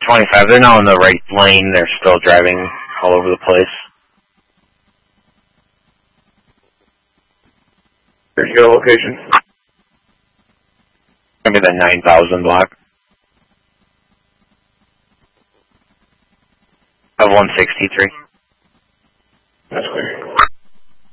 25, they're now in the right lane. They're still driving all over the place. Here's your location. Maybe the 9,000 block of 163.